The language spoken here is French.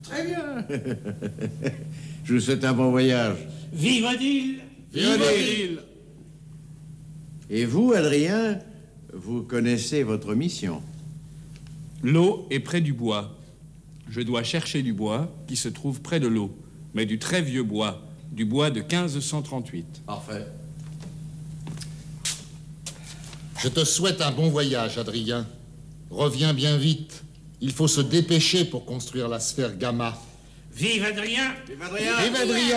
Très bien. Je vous souhaite un bon voyage. Vive Odile! Vive Odile! Et vous, Adrien, vous connaissez votre mission. L'eau est près du bois. Je dois chercher du bois qui se trouve près de l'eau, mais du très vieux bois, du bois de 1538. Parfait. Je te souhaite un bon voyage, Adrien. Reviens bien vite. Il faut se dépêcher pour construire la sphère gamma. Vive Adrien! Vive Adrien! Vive Adrien!